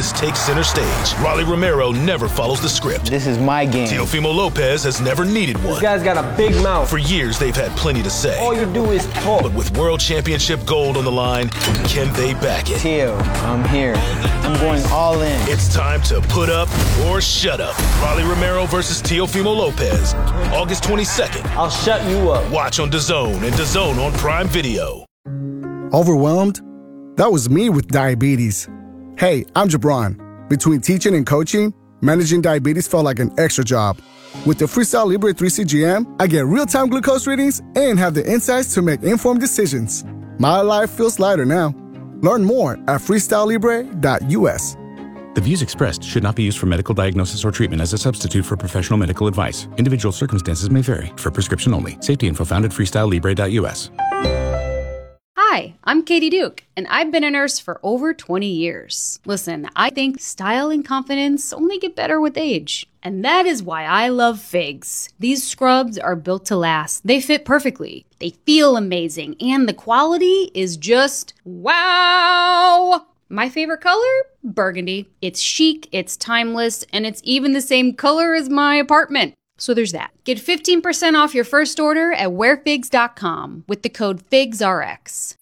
Figgs takes center stage. Raleigh Romero never follows the script. This is my game. Teofimo Lopez has never needed one. This guy's got a big mouth. For years, they've had plenty to say. All you do is talk. But with World Championship gold on the line, can they back it? Teo, I'm here. I'm going all in. It's time to put up or shut up. Raleigh Romero versus Teofimo Lopez, August 22nd. I'll shut you up. Watch on DAZN and DAZN on Prime Video. Overwhelmed? That was me with diabetes. Hey, I'm Jabron. Between teaching and coaching, managing diabetes felt like an extra job. With the Freestyle Libre 3 CGM, I get real-time glucose readings and have the insights to make informed decisions. My life feels lighter now. Learn more at freestylelibre.us. The views expressed should not be used for medical diagnosis or treatment as a substitute for professional medical advice. Individual circumstances may vary. For prescription only. Safety info found at freestylelibre.us. Hi, I'm Katie Duke, and I've been a nurse for over 20 years. Listen, I think style and confidence only get better with age. And that is why I love Figgs. These scrubs are built to last. They fit perfectly. They feel amazing. And the quality is just wow! My favorite color? Burgundy. It's chic, it's timeless, and it's even the same color as my apartment. So there's that. Get 15% off your first order at wearfigs.com with the code FIGSRX.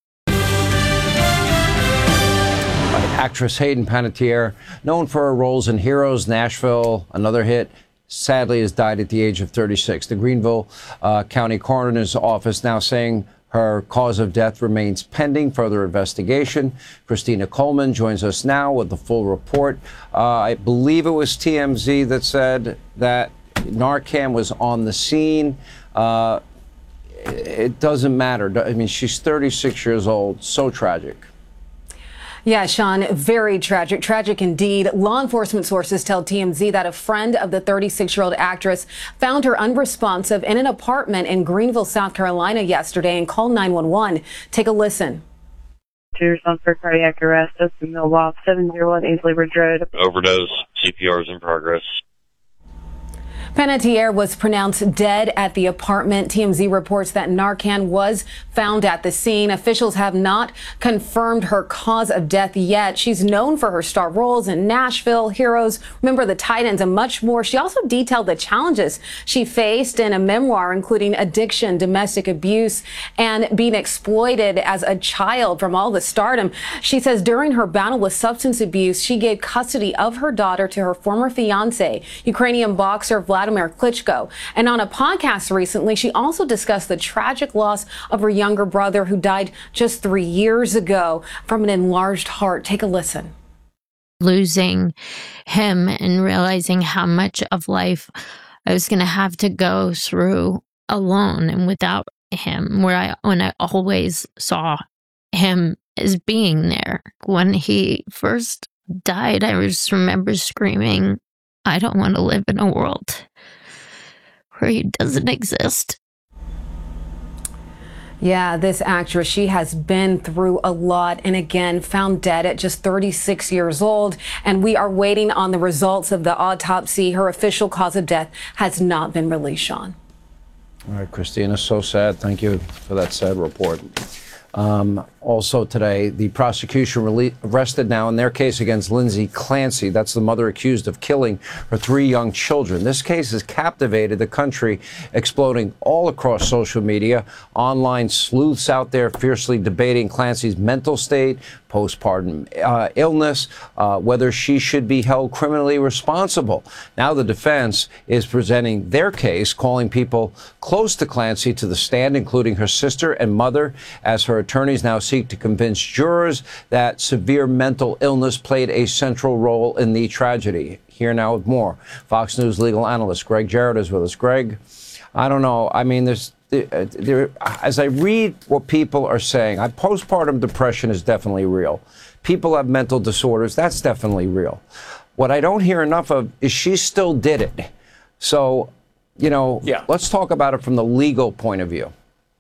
Actress Hayden Panettiere, known for her roles in Heroes, Nashville, another hit, sadly has died at the age of 36. The Greenville County Coroner's Office now saying her cause of death remains pending further investigation. Christina Coleman joins us now with the full report. I believe it was TMZ that said that Narcan was on the scene. It doesn't matter. I mean, she's 36 years old. So tragic. Yeah, Sean, very tragic. Tragic indeed. Law enforcement sources tell TMZ that a friend of the 36-year-old actress found her unresponsive in an apartment in Greenville, South Carolina yesterday and called 911. Take a listen. Response for cardiac arrest. Justin Milwaukee, 701 Ainsley Ridge Road. Overdose. CPR is in progress. Panettiere was pronounced dead at the apartment. TMZ reports that Narcan was found at the scene. Officials have not confirmed her cause of death yet. She's known for her star roles in Nashville, Heroes, Remember the Titans, and much more. She also detailed the challenges she faced in a memoir, including addiction, domestic abuse, and being exploited as a child from all the stardom. She says during her battle with substance abuse, she gave custody of her daughter to her former fiance, Ukrainian boxer Vladimir Klitschko. And on a podcast recently, she also discussed the tragic loss of her younger brother who died just 3 years ago from an enlarged heart. Take a listen. Losing him and realizing how much of life I was going to have to go through alone and without him, when I always saw him as being there. When he first died, I just remember screaming, I don't want to live in a world where he doesn't exist. Yeah, this actress, she has been through a lot and again found dead at just 36 years old. And we are waiting on the results of the autopsy. Her official cause of death has not been released, Sean. All right, Christina, so sad. Thank you for that sad report. Also today, the prosecution arrested now in their case against Lindsay Clancy. That's the mother accused of killing her 3 young children. This case has captivated the country, exploding all across social media. Online sleuths out there fiercely debating Clancy's mental state, postpartum illness, whether she should be held criminally responsible. Now the defense is presenting their case, calling people close to Clancy to the stand, including her sister and mother, as her attorneys now seek to convince jurors that severe mental illness played a central role in the tragedy. Here now with more. Fox News legal analyst Greg Jarrett is with us. Greg, I don't know. I mean, as I read what people are saying, postpartum depression is definitely real. People have mental disorders. That's definitely real. What I don't hear enough of is she still did it. So, let's talk about it from the legal point of view.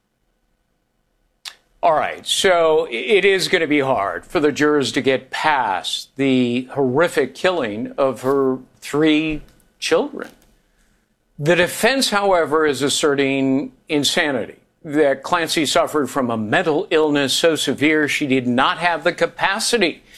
All right, so it is going to be hard for the jurors to get past the horrific killing of her 3 children. The defense, however, is asserting insanity, that Clancy suffered from a mental illness so severe she did not have the capacity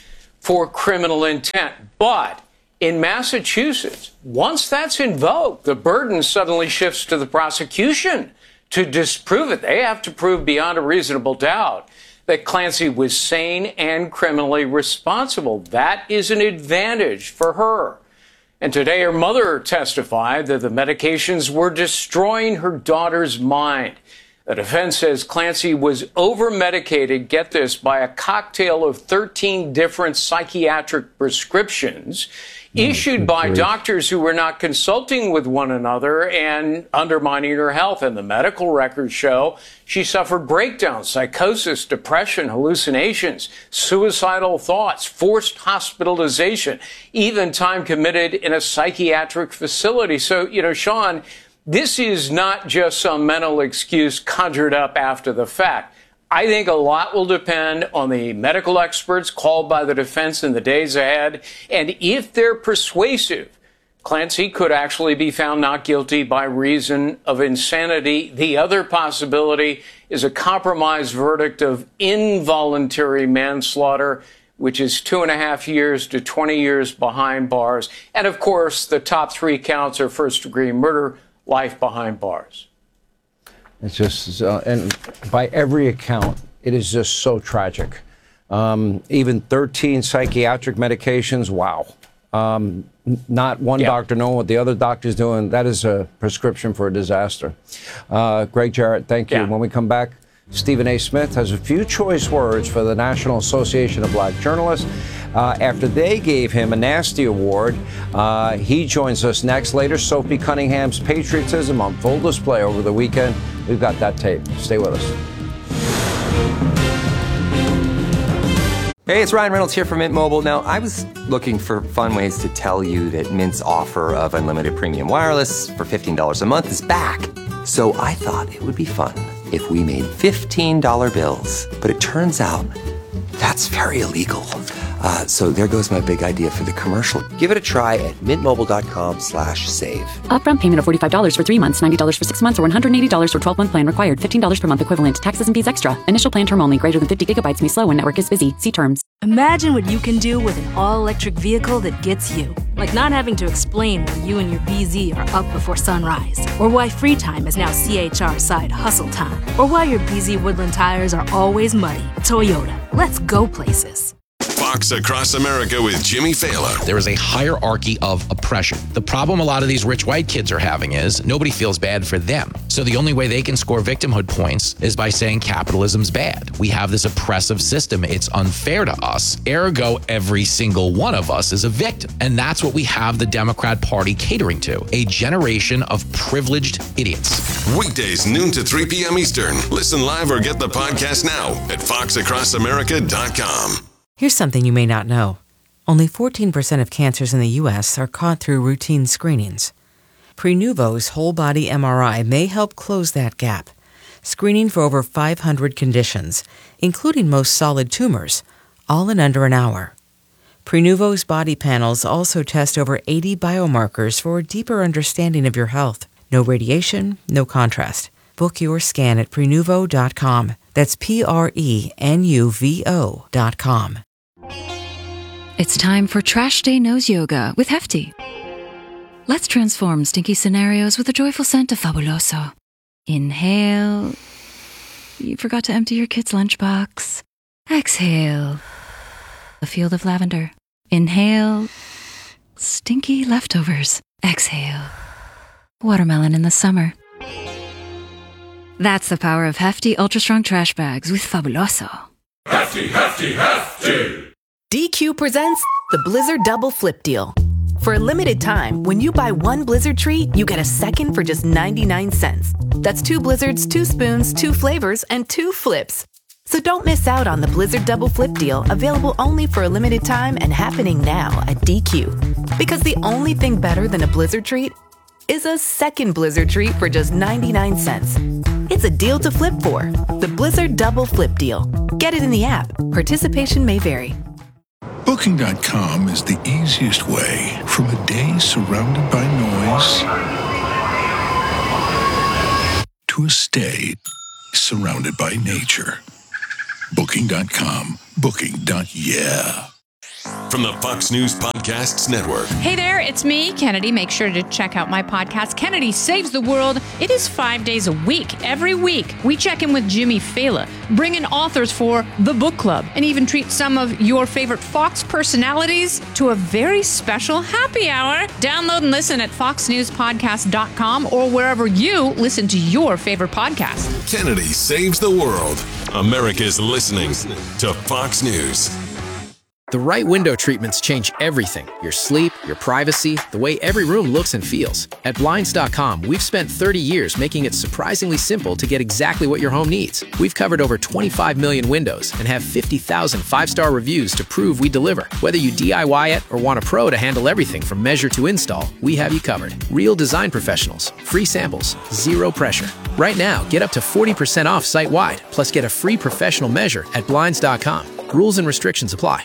for criminal intent. But in Massachusetts, once that's invoked, the burden suddenly shifts to the prosecution to disprove it. They have to prove beyond a reasonable doubt that Clancy was sane and criminally responsible. That is an advantage for her. And today her mother testified that the medications were destroying her daughter's mind. The defense says Clancy was over-medicated, get this, by a cocktail of 13 different psychiatric prescriptions issued by doctors who were not consulting with one another and undermining her health. And the medical records show she suffered breakdowns, psychosis, depression, hallucinations, suicidal thoughts, forced hospitalization, even time committed in a psychiatric facility. So, Sean, this is not just some mental excuse conjured up after the fact. I think a lot will depend on the medical experts called by the defense in the days ahead. And if they're persuasive, Clancy could actually be found not guilty by reason of insanity. The other possibility is a compromise verdict of involuntary manslaughter, which is 2.5 years to 20 years behind bars. And of course, the top 3 counts are first-degree murder, life behind bars. It's just, and by every account, it is just so tragic. Even 13 psychiatric medications, wow. Not one doctor knowing what the other doctor's doing. That is a prescription for a disaster. Greg Jarrett, thank you. When we come back, Stephen A. Smith has a few choice words for the National Association of Black Journalists. After they gave him a nasty award, he joins us next. Later, Sophie Cunningham's patriotism on full display over the weekend. We've got that tape. Stay with us. Hey, it's Ryan Reynolds here from Mint Mobile. Now, I was looking for fun ways to tell you that Mint's offer of unlimited premium wireless for $15 a month is back. So I thought it would be fun if we made $15 bills. But it turns out that's very illegal. So there goes my big idea for the commercial. Give it a try at mintmobile.com/save. Upfront payment of $45 for 3 months, $90 for 6 months, or $180 for 12-month plan required. $15 per month equivalent. Taxes and fees extra. Initial plan term only. Greater than 50 gigabytes may slow when network is busy. See terms. Imagine what you can do with an all-electric vehicle that gets you. Like not having to explain why you and your BZ are up before sunrise. Or why free time is now CHR side hustle time. Or why your BZ Woodland tires are always muddy. Toyota. Let's go places. Fox Across America with Jimmy Fallon. There is a hierarchy of oppression. The problem a lot of these rich white kids are having is nobody feels bad for them. So the only way they can score victimhood points is by saying capitalism's bad. We have this oppressive system. It's unfair to us. Ergo, every single one of us is a victim. And that's what we have the Democrat Party catering to. A generation of privileged idiots. Weekdays, noon to 3 p.m. Eastern. Listen live or get the podcast now at foxacrossamerica.com. Here's something you may not know. Only 14% of cancers in the U.S. are caught through routine screenings. Prenuvo's whole-body MRI may help close that gap, screening for over 500 conditions, including most solid tumors, all in under an hour. Prenuvo's body panels also test over 80 biomarkers for a deeper understanding of your health. No radiation, no contrast. Book your scan at Prenuvo.com. That's Prenuvo.com. It's time for Trash Day Nose Yoga with Hefty. Let's transform stinky scenarios with a joyful scent of Fabuloso. Inhale. You forgot to empty your kid's lunchbox. Exhale. A field of lavender. Inhale. Stinky leftovers. Exhale. Watermelon in the summer. That's the power of Hefty Ultra Strong Trash Bags with Fabuloso. Hefty, Hefty, Hefty! DQ presents the Blizzard Double Flip Deal. For a limited time, when you buy one Blizzard treat, you get a second for just 99 cents. That's 2 Blizzards, 2 spoons, 2 flavors, and 2 flips. So don't miss out on the Blizzard Double Flip Deal, available only for a limited time and happening now at DQ. Because the only thing better than a Blizzard treat is a second Blizzard treat for just 99 cents. It's a deal to flip for. The Blizzard Double Flip Deal. Get it in the app. Participation may vary. Booking.com is the easiest way from a day surrounded by noise to a stay surrounded by nature. Booking.com. Booking.yeah. from the Fox News Podcasts Network. Hey there, it's me, Kennedy. Make sure to check out my podcast, Kennedy Saves the World. It is 5 days a week. Every week, we check in with Jimmy Fallon, bring in authors for the book club, and even treat some of your favorite Fox personalities to a very special happy hour. Download and listen at foxnewspodcast.com or wherever you listen to your favorite podcast. Kennedy Saves the World. America's listening to Fox News. The right window treatments change everything. Your sleep, your privacy, the way every room looks and feels. At Blinds.com, we've spent 30 years making it surprisingly simple to get exactly what your home needs. We've covered over 25 million windows and have 50,000 five-star reviews to prove we deliver. Whether you DIY it or want a pro to handle everything from measure to install, we have you covered. Real design professionals, free samples, zero pressure. Right now, get up to 40% off site-wide, plus get a free professional measure at Blinds.com. Rules and restrictions apply.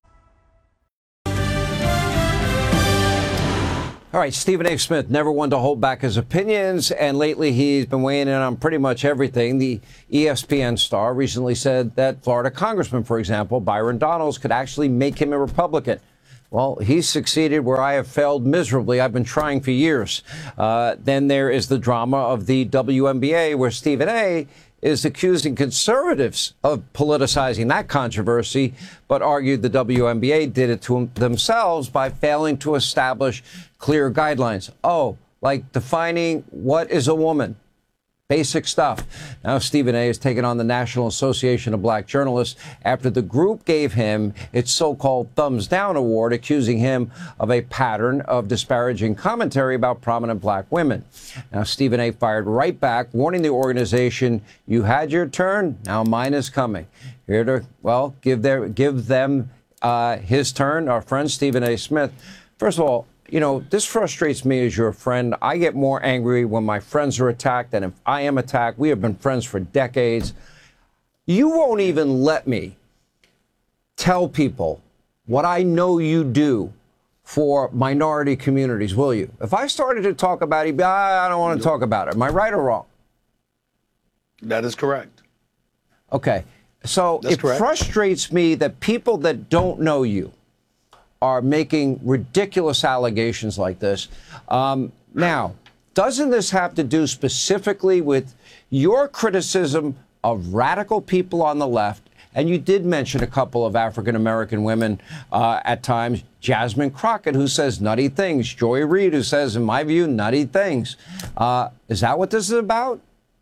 All right, Stephen A. Smith, never one to hold back his opinions, and lately he's been weighing in on pretty much everything. The ESPN star recently said that Florida Congressman, for example, Byron Donalds, could actually make him a Republican. Well, he's succeeded where I have failed miserably. I've been trying for years. Then there is the drama of the WNBA, where Stephen A. is accusing conservatives of politicizing that controversy, but argued the WNBA did it to themselves by failing to establish clear guidelines. Oh, like defining what is a woman. Basic stuff. Now Stephen A. has taken on the National Association of Black Journalists after the group gave him its so-called Thumbs Down Award, accusing him of a pattern of disparaging commentary about prominent black women. Now Stephen A. fired right back, warning the organization, "You had your turn, now mine is coming." Here to, well, give them his turn, our friend Stephen A. Smith. First of all, you know, this frustrates me as your friend. I get more angry when my friends are attacked than if I am attacked. We have been friends for decades. You won't even let me tell people what I know you do for minority communities, will you? If I started to talk about it, I don't want to talk about it. Am I right or wrong? That is correct. Okay. So That's correct. Frustrates me that people that don't know you are making ridiculous allegations like this. Now, doesn't this have to do specifically with your criticism of radical people on the left? And you did mention a couple of African-American women at times, Jasmine Crockett, who says nutty things, Joy Reid, who says, in my view, nutty things. Is that what this is about?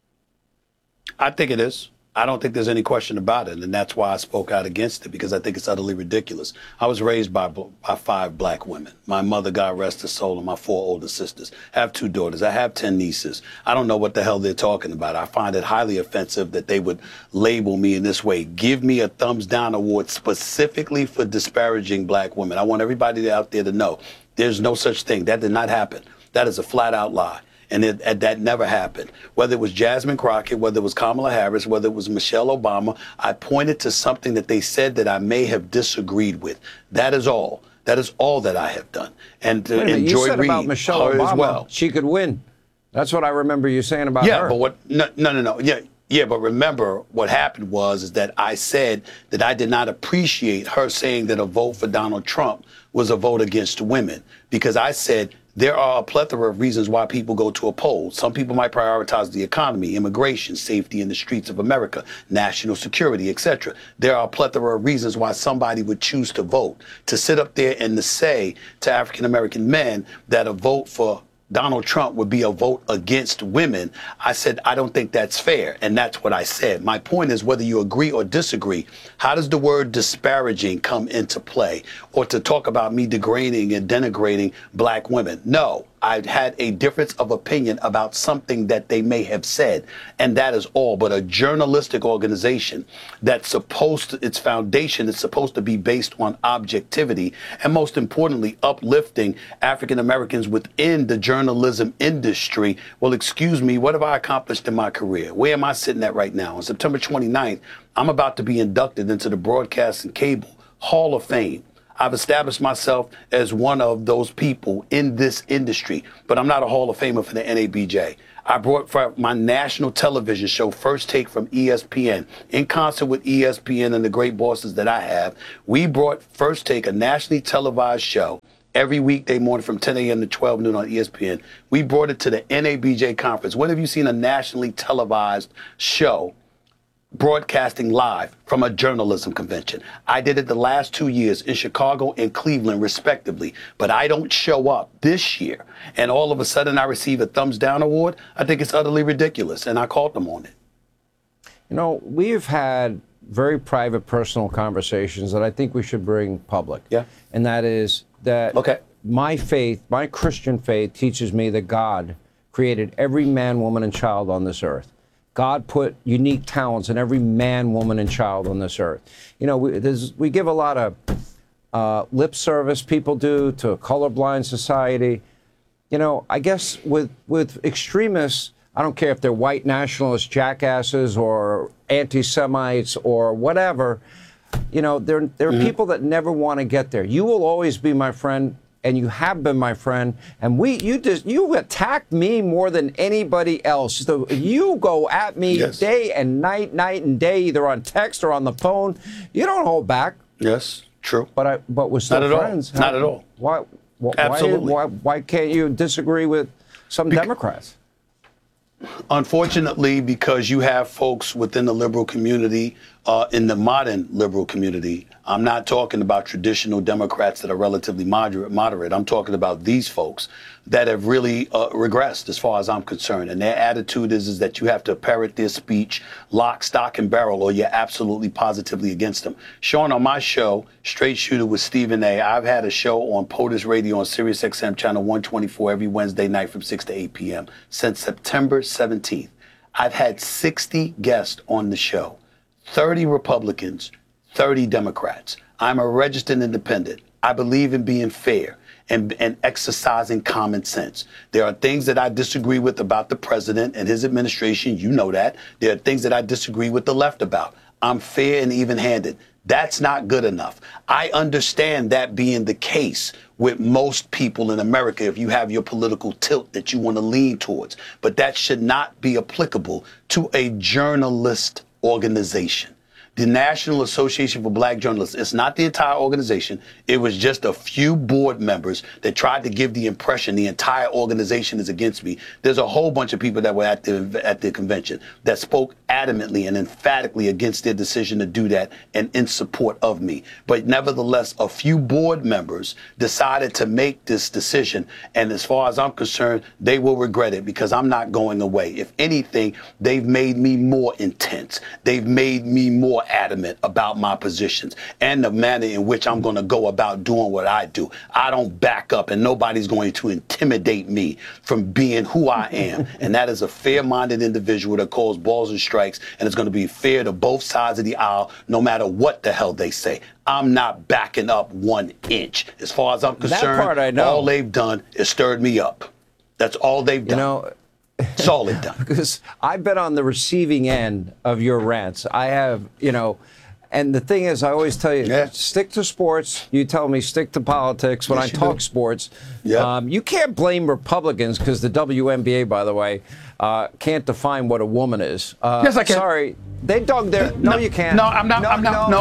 I think it is. I don't think there's any question about it, and that's why I spoke out against it, because I think it's utterly ridiculous. I was raised by 5 black women. My mother, God rest her soul, and my 4 older sisters. I have 2 daughters. I have 10 nieces. I don't know what the hell they're talking about. I find it highly offensive that they would label me in this way. Give me a thumbs down award specifically for disparaging black women. I want everybody out there to know there's no such thing. That did not happen. That is a flat out lie. And that never happened. Whether it was Jasmine Crockett, whether it was Kamala Harris, whether it was Michelle Obama, I pointed to something that they said that I may have disagreed with. That is all. That is all that I have done. And Wait a minute, Joy you said Reid, about Michelle her Obama, as well. She could win. That's what I remember you saying about her. Yeah, but what? No. Yeah, but remember what happened is that I said that I did not appreciate her saying that a vote for Donald Trump was a vote against women, because I said there are a plethora of reasons why people go to a poll. Some people might prioritize the economy, immigration, safety in the streets of America, national security, etc. There are a plethora of reasons why somebody would choose to vote. To sit up there and to say to African-American men that a vote for Donald Trump would be a vote against women, I said, I don't think that's fair. And that's what I said. My point is, whether you agree or disagree, how does the word disparaging come into play? Or to talk about me degrading and denigrating black women? No. I had a difference of opinion about something that they may have said, and that is all. But a journalistic organization that's its foundation is supposed to be based on objectivity, and most importantly, uplifting African Americans within the journalism industry. Well, excuse me, what have I accomplished in my career? Where am I sitting at right now? On September 29th, I'm about to be inducted into the Broadcast and Cable Hall of Fame. I've established myself as one of those people in this industry, but I'm not a Hall of Famer for the NABJ. I brought for my national television show, First Take from ESPN, in concert with ESPN and the great bosses that I have. We brought First Take, a nationally televised show, every weekday morning from 10 a.m. to 12 noon on ESPN. We brought it to the NABJ conference. When have you seen a nationally televised show broadcasting live from a journalism convention? I did it the last 2 years in Chicago and Cleveland, respectively. But I don't show up this year, and all of a sudden I receive a thumbs down award. I think it's utterly ridiculous, and I called them on it. You know, we've had very private, personal conversations that I think we should bring public. Yeah. And that is that my faith, my Christian faith, teaches me that God created every man, woman, and child on this earth. God put unique talents in every man, woman, and child on this earth. You know, we give a lot of lip service, people do, to a colorblind society. You know, I guess with extremists, I don't care if they're white nationalist jackasses or anti-Semites or whatever, you know, there are people that never want to get there. You will always be my friend, and you have been my friend, and you attack me more than anybody else. So you go at me day and night and day, either on text or on the phone. You don't hold back. Yes, true. But we're still friends. Not at all. Absolutely. Why can't you disagree with some Democrats? Unfortunately, because you have folks within the liberal community, in the modern liberal community. I'm not talking about traditional Democrats that are relatively moderate. I'm talking about these folks that have really regressed as far as I'm concerned. And their attitude is that you have to parrot their speech lock, stock, and barrel, or you're absolutely positively against them. Sean, on my show, Straight Shooter with Stephen A., I've had a show on POTUS Radio on Sirius XM Channel 124 every Wednesday night from 6 to 8 p.m. since September 17th. I've had 60 guests on the show, 30 Republicans, 30 Democrats. I'm a registered independent. I believe in being fair and exercising common sense. There are things that I disagree with about the president and his administration. You know that. There are things that I disagree with the left about. I'm fair and even-handed. That's not good enough. I understand that being the case with most people in America if you have your political tilt that you want to lean towards. But that should not be applicable to a journalist organization. The National Association for Black Journalists, it's not the entire organization. It was just a few board members that tried to give the impression the entire organization is against me. There's a whole bunch of people that were at the convention that spoke adamantly and emphatically against their decision to do that and in support of me. But nevertheless, a few board members decided to make this decision. And as far as I'm concerned, they will regret it because I'm not going away. If anything, they've made me more intense. They've made me more adamant about my positions and the manner in which I'm going to go about doing what I do. I don't back up, and nobody's going to intimidate me from being who I am. And that is a fair-minded individual that calls balls and strikes, and it's going to be fair to both sides of the aisle, no matter what the hell they say. I'm not backing up 1 inch. As far as I'm concerned, that part I know. All they've done is stirred me up. That's all they've done. You know, that's all they've done. Because I've been on the receiving end of your rants. I have, you know, and the thing is, I always tell you, stick to sports. You tell me stick to politics when I talk sports. You can't blame Republicans because the WNBA, by the way, can't define what a woman is. Yes, I can. Sorry. They dug their... No, you can't. No, I'm not.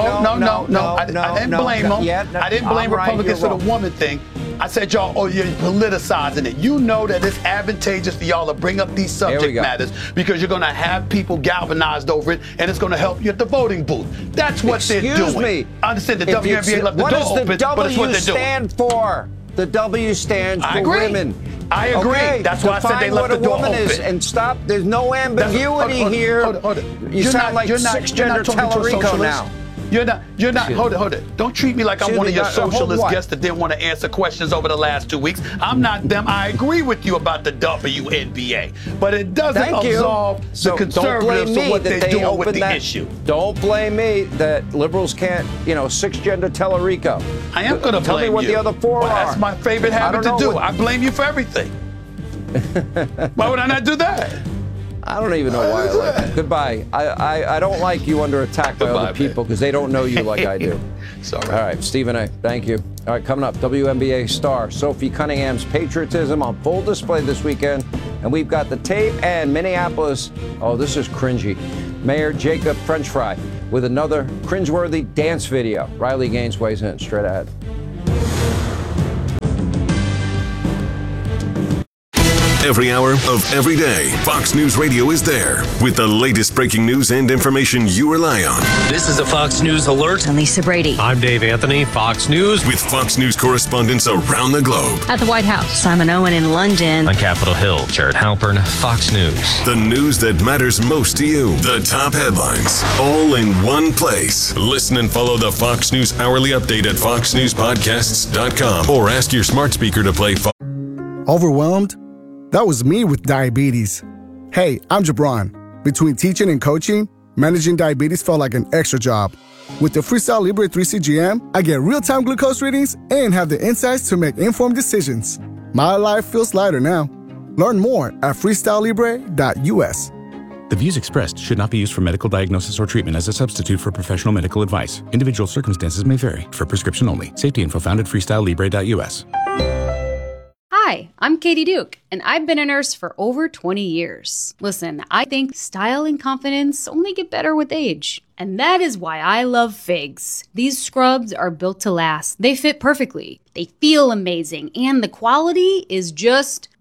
No. I didn't blame them. I didn't blame Republicans for the woman thing. I said, y'all, you're politicizing it. You know that it's advantageous for y'all to bring up these subject matters because you're going to have people galvanized over it, and it's going to help you at the voting booth. That's what they're doing. Excuse me. I understand the WNBA left the door open, but that's what they're doing. What does the W stand for? The W stands for women. I agree. Okay, that's why I said they left the door open. Is, and stop. There's no ambiguity here. Hold it. You sound like six-gender Tellerico now. You're not. Hold it. Don't treat me like I'm one of your socialist guests that didn't want to answer questions over the last 2 weeks. I'm not them. I agree with you about the WNBA, but it doesn't absolve the conservatives for what they're doing with the issue. Don't blame me that liberals can't, six-gender Tellerico. I am going to blame you. Tell me what the other four are. That's my favorite habit to do. I blame you for everything. Why would I not do that? I don't even know why I like that. Goodbye. I don't like you under attack by other people because they don't know you like I do. Sorry. All right, Stephen A., thank you. All right, coming up, WNBA star Sophie Cunningham's patriotism on full display this weekend And we've got the tape and Minneapolis. Oh, this is cringy. Mayor Jacob French Fry with another cringeworthy dance video. Riley Gaines weighs in straight ahead. Every hour of every day, Fox News Radio is there with the latest breaking news and information you rely on. This is a Fox News alert. I'm Lisa Brady. I'm Dave Anthony, Fox News. With Fox News correspondents around the globe. At the White House, Simon Owen in London. On Capitol Hill, Jared Halpern, Fox News. The news that matters most to you. The top headlines, all in one place. Listen and follow the Fox News Hourly Update at foxnewspodcasts.com or ask your smart speaker to play Fox. Overwhelmed? That was me with diabetes. Hey, I'm Jabron. Between teaching and coaching, managing diabetes felt like an extra job. With the Freestyle Libre 3 CGM, I get real-time glucose readings and have the insights to make informed decisions. My life feels lighter now. Learn more at freestylelibre.us. The views expressed should not be used for medical diagnosis or treatment as a substitute for professional medical advice. Individual circumstances may vary. For prescription only. Safety info found at freestylelibre.us. Hi, I'm Katie Duke, and I've been a nurse for over 20 years. Listen, I think style and confidence only get better with age. And that is why I love Figs. These scrubs are built to last. They fit perfectly. They feel amazing. And the quality is just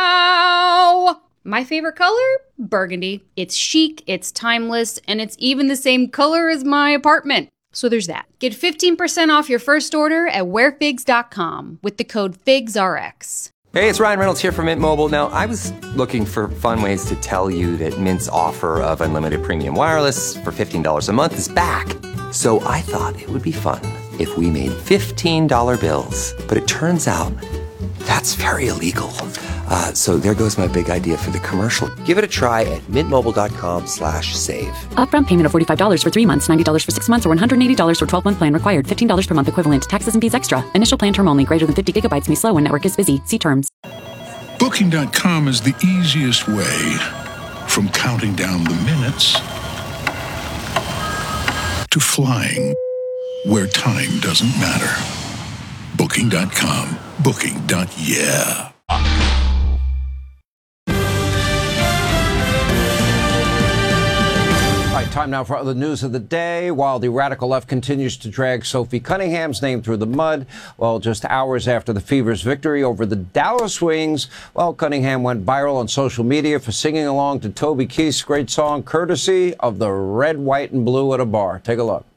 wow! My favorite color? Burgundy. It's chic, it's timeless, and it's even the same color as my apartment. So there's that. Get 15% off your first order at wearfigs.com with the code FIGSRX. Hey, it's Ryan Reynolds here from Mint Mobile. Now, I was looking for fun ways to tell you that Mint's offer of unlimited premium wireless for $15 a month is back. So I thought it would be fun if we made $15 bills. But it turns out that's very illegal. So there goes my big idea for the commercial. Give it a try at mintmobile.com/save. Upfront payment of $45 for 3 months, $90 for 6 months, or $180 for 12-month plan required. $15 per month equivalent. Taxes and fees extra. Initial plan term only. Greater than 50 gigabytes may slow when network is busy. See terms. Booking.com is the easiest way from counting down the minutes to flying where time doesn't matter. Booking.com. Booking.yeah. Time now for other news of the day. While the radical left continues to drag Sophie Cunningham's name through the mud, well, just hours after the Fever's victory over the Dallas Wings, well, Cunningham went viral on social media for singing along to Toby Keith's great song, courtesy of the Red, White, and Blue at a bar. Take a look.